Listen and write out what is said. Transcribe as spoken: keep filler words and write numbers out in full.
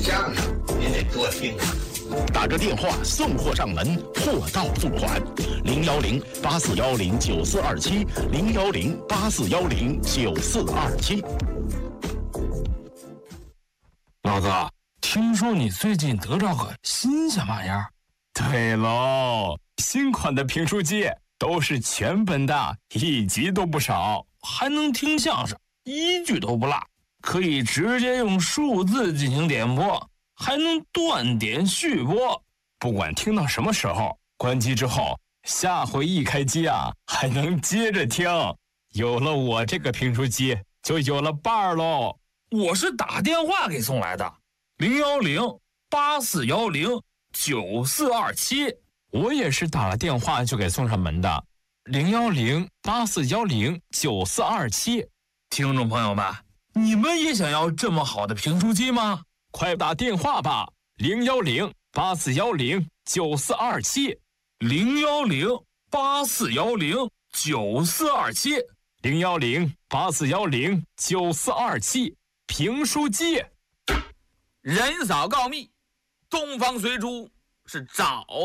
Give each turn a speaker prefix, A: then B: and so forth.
A: 相声，您得多听啊。
B: 打个电话送货上门，货到付款。零幺零八四幺零九四二七，零幺零八四幺零九四二七。
C: 老哥，听说你最近得着个新鲜玩意儿？
D: 对喽，新款的评书机都是全本的，一集都不少，
C: 还能听相声，一句都不落，可以直接用数字进行点播，还能断点续播。
D: 不管听到什么时候，关机之后，下回一开机啊，还能接着听。有了我这个评书机，就有了伴儿喽。
C: 我是打电话给送来的，零幺零八四幺零九四二七。
D: 我也是打了电话就给送上门的，零幺零八四幺零九四二七。
C: 听众朋友们，你们也想要这么好的评书机吗？
D: 快打电话吧，零幺零八四幺零九四二七，
C: 零幺零八四幺零九四二七，
D: 零幺零八四幺零九四二七。评书机，
E: 人少告密，东方随珠是找